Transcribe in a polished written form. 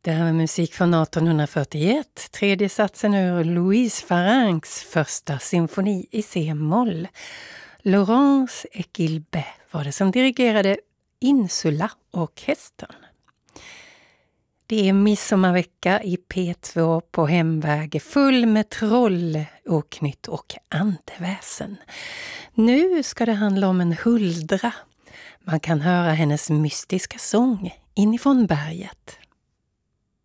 Det här är musik från 1841, tredje satsen ur Louise Farrencs första symfoni i C-moll. Laurence et Gilbert var det som dirigerade Insula-orkestern. Det är midsommarvecka i P2 på hemväg, full med troll, oknytt och andeväsen. Nu ska det handla om en huldra. Man kan höra hennes mystiska sång inifrån berget.